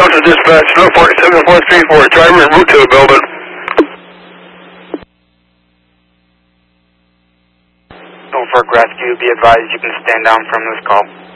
to dispatch, Norfolk 7434, driver en route to the building. Norfolk Rescue, be advised you can stand down from this call.